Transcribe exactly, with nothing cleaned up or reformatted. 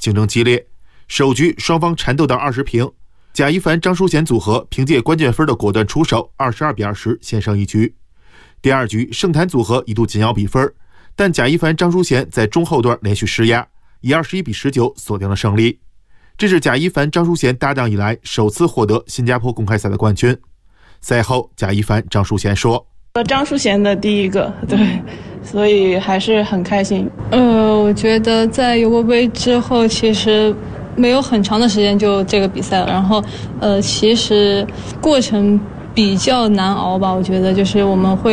竞争激烈。首局双方缠斗到二十平，贾一凡张淑娴组合凭借关键分的果断出手，二十二比二十先胜一局。第二局盛坛组合一度紧咬比分，但贾一凡张淑娴在中后段连续施压，以二十一比十九锁定了胜利。这是贾一凡张淑娴搭档以来首次获得新加坡公开赛的冠军。赛后，贾一凡张淑娴说：“ 张淑娴的第一个，对，所以还是很开心。 呃，我觉得在尤伯杯之后，其实没有很长的时间就这个比赛了，然后呃，其实过程比较难熬吧，我觉得就是我们会。”